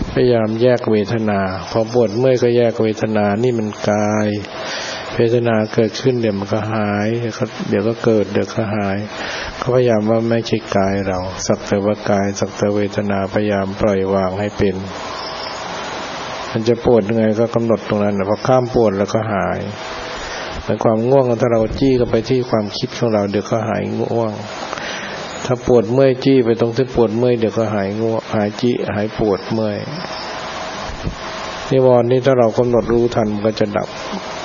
พยายามแยกเวทนาพอปวดเมื่อยก็แยกเวทนานี่มันกายเวทนาเกิดขึ้นเดี๋ยวมันก็หายเดี๋ยวก็เกิดเดี๋ยวก็หายเขาพยายามว่าไม่ใช่กายเราสักแต่ว่ากายสักแต่เวทนาพยายามปล่อยวางให้เป็นมันจะปวดยังไงก็กำหนดตรงนั้นพอข้ามปวดแล้วก็หายแต่ความง่วงถ้าเราจี้กันไปที่ความคิดของเราเดี๋ยวก็หายง่วงถ้าปวดเมื่อยจี้ไปตรงที่ปวดเมื่อยเดี๋ยวก็หายง่วงหายจี้หายปวดเมื่อยนิวรณ์นี่ถ้าเรากำหนดรู้ทันมันก็จะดับ